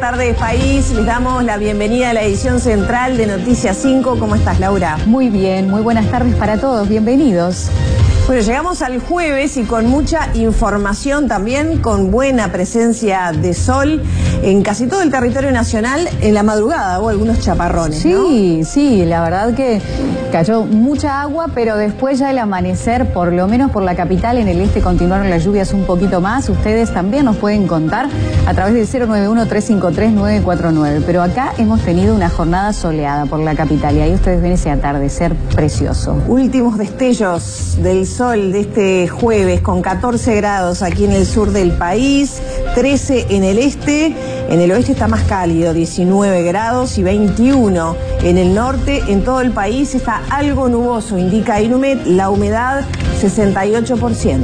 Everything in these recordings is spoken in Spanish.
tardes, país. Les damos la bienvenida a la edición central de Noticias 5. ¿Cómo estás, Laura? Muy bien, muy buenas tardes para todos. Bienvenidos. Bueno, llegamos al jueves y con mucha información también, con buena presencia de sol en casi todo el territorio nacional. En la madrugada hubo algunos chaparrones, sí, ¿no? Sí, la verdad que cayó mucha agua, pero después ya el amanecer, por lo menos por la capital, en el este continuaron las lluvias un poquito más. Ustedes también nos pueden contar a través del 091-353-949. Pero acá hemos tenido una jornada soleada por la capital y ahí ustedes ven ese atardecer precioso. Últimos destellos del sol de este jueves con 14 grados aquí en el sur del país, 13 en el este. En el oeste está más cálido, 19 grados y 21 en el norte. En todo el país está algo nuboso, indica Inumet, la humedad 68%.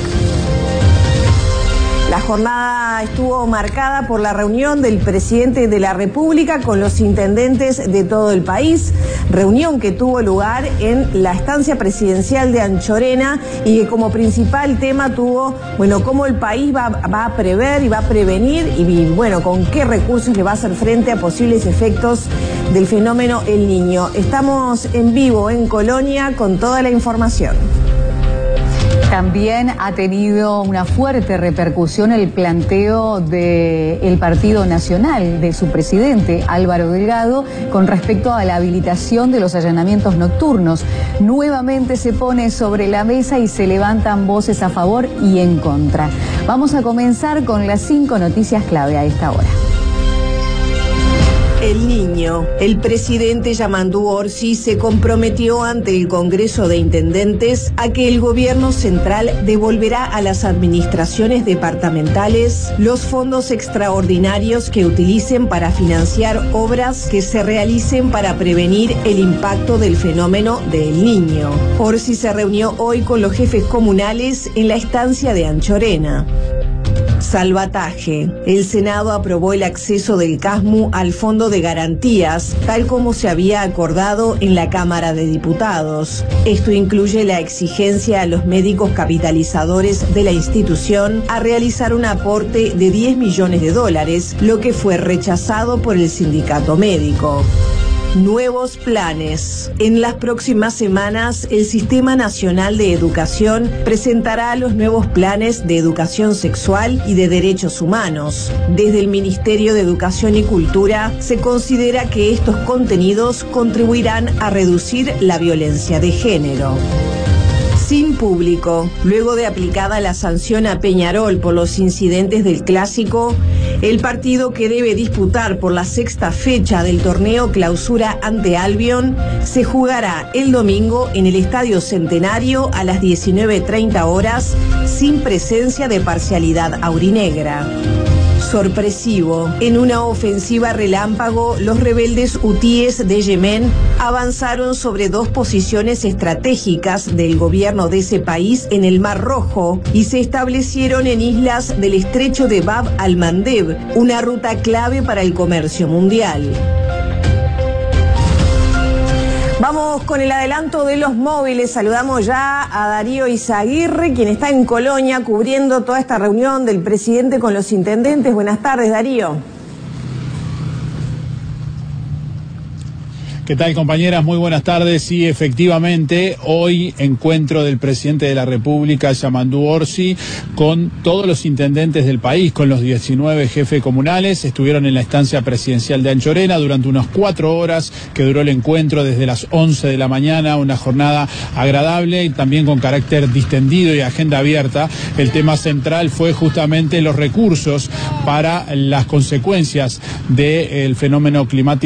La jornada estuvo marcada por la reunión del presidente de la República con los intendentes de todo el país, reunión que tuvo lugar en la estancia presidencial de Anchorena y que como principal tema tuvo, bueno, cómo el país va a prever y va a prevenir y, bueno, con qué recursos le va a hacer frente a posibles efectos del fenómeno El Niño. Estamos en vivo en Colonia con toda la información. También ha tenido una fuerte repercusión el planteo del Partido Nacional, de su presidente, Álvaro Delgado, con respecto a la habilitación de los allanamientos nocturnos. Nuevamente se pone sobre la mesa y se levantan voces a favor y en contra. Vamos a comenzar con las 5 noticias clave a esta hora. El Niño. El presidente Yamandu Orsi se comprometió ante el Congreso de Intendentes a que el gobierno central devolverá a las administraciones departamentales los fondos extraordinarios que utilicen para financiar obras que se realicen para prevenir el impacto del fenómeno del Niño. Orsi se reunió hoy con los jefes comunales en la estancia de Anchorena. Salvataje. El Senado aprobó el acceso del CASMU al Fondo de Garantías, tal como se había acordado en la Cámara de Diputados. Esto incluye la exigencia a los médicos capitalizadores de la institución a realizar un aporte de $10 millones, lo que fue rechazado por el sindicato médico. Nuevos planes. En las próximas semanas, el Sistema Nacional de Educación presentará los nuevos planes de educación sexual y de derechos humanos. Desde el Ministerio de Educación y Cultura se considera que estos contenidos contribuirán a reducir la violencia de género. Sin público. Luego de aplicada la sanción a Peñarol por los incidentes del Clásico, el partido que debe disputar por la 6ª fecha del torneo Clausura ante Albion se jugará el domingo en el Estadio Centenario a las 19:30 horas sin presencia de parcialidad aurinegra. Sorpresivo. En una ofensiva relámpago, los rebeldes hutíes de Yemen avanzaron sobre 2 posiciones estratégicas del gobierno de ese país en el Mar Rojo y se establecieron en islas del estrecho de Bab al-Mandeb, una ruta clave para el comercio mundial. Vamos con el adelanto de los móviles. Saludamos ya a Darío Izaguirre, quien está en Colonia cubriendo toda esta reunión del presidente con los intendentes. Buenas tardes, Darío. ¿Qué tal, compañeras? Muy buenas tardes. Sí, efectivamente, hoy encuentro del presidente de la República, Yamandu Orsi, con todos los intendentes del país, con los 19 jefes comunales. Estuvieron en la estancia presidencial de Anchorena durante unas 4 horas que duró el encuentro desde las 11 de la mañana, una jornada agradable y también con carácter distendido y agenda abierta. El tema central fue justamente los recursos para las consecuencias del fenómeno climático